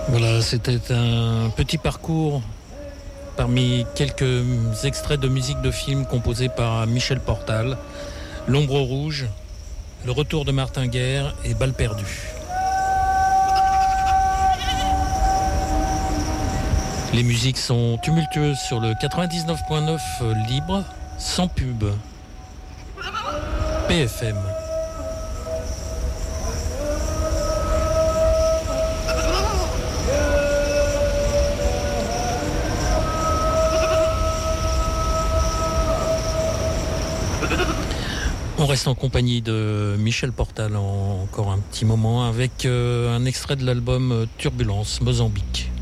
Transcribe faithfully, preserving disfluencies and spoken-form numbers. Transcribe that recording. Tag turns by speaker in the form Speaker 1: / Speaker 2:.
Speaker 1: Voilà, c'était un petit parcours parmi quelques extraits de musique de film composés par Michel Portal, L'Ombre Rouge, Le Retour de Martin Guerre et Balle perdue. Les musiques sont tumultueuses sur le quatre-vingt-dix-neuf point neuf libre, sans pub. P F M. On reste en compagnie de Michel Portal en encore un petit moment avec un extrait de l'album Turbulence, Mozambique.